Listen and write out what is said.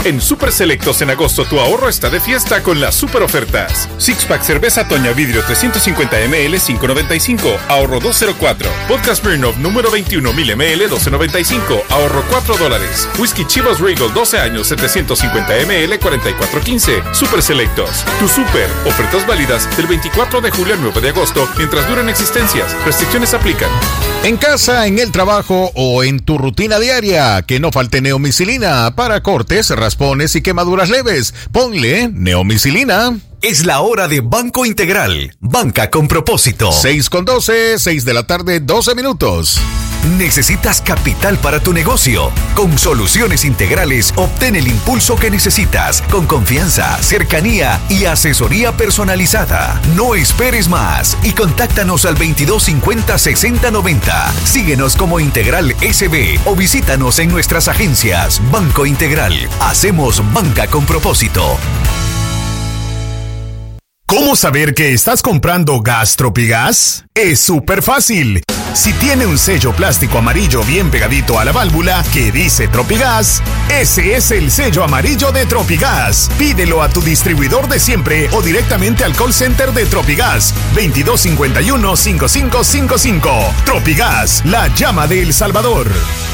En Super Selectos en agosto tu ahorro está de fiesta con las super ofertas. Six Pack cerveza Toña Vidrio 350 ml 5.95, ahorro 2.04. Vodka Smirnoff número 21 1000 ml 12.95, ahorro $4. Whisky Chivas Regal 12 años 750 ml 44.15. Super Selectos, tu super. Ofertas válidas del 24 de julio al 9 de agosto mientras duran existencias. Restricciones aplican. En casa, en el trabajo o en tu rutina diaria, que no falte Neomicilina para cortes, raspones y quemaduras leves. Ponle Neomicilina. Es la hora de Banco Integral. Banca con propósito. 6:12, 6 de la tarde, 12 minutos. ¿Necesitas capital para tu negocio? Con Soluciones Integrales obtén el impulso que necesitas, con confianza, cercanía y asesoría personalizada. No esperes más y contáctanos al 2250-6090. Síguenos como Integral SB o visítanos en nuestras agencias. Banco Integral. Hacemos banca con propósito. ¿Cómo saber que estás comprando gas Tropigas? Es súper fácil. Si tiene un sello plástico amarillo bien pegadito a la válvula que dice Tropigas, ese es el sello amarillo de Tropigas. Pídelo a tu distribuidor de siempre o directamente al call center de Tropigas 2251-5555. Tropigas, la llama de El Salvador.